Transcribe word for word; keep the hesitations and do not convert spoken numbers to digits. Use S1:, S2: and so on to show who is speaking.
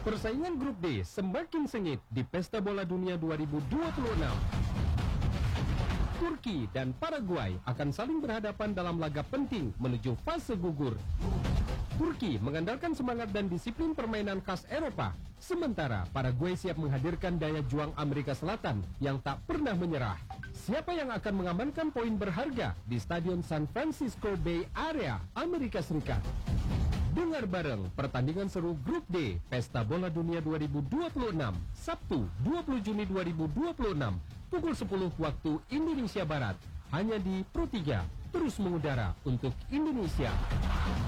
S1: Persaingan Grup D semakin sengit di Pesta Bola Dunia dua ribu dua puluh enam. Turki dan Paraguay akan saling berhadapan dalam laga penting menuju fase gugur. Turki mengandalkan semangat dan disiplin permainan khas Eropa, sementara Paraguay siap menghadirkan daya juang Amerika Selatan yang tak pernah menyerah. Siapa yang akan mengamankan poin berharga di Stadion San Francisco Bay Area, Amerika Serikat? Dengar bareng pertandingan seru Grup D Pesta Bola Dunia dua ribu dua puluh enam, Sabtu dua puluh Juni dua ribu dua puluh enam, pukul sepuluh waktu Indonesia Barat, hanya di Pro tiga, terus mengudara untuk Indonesia.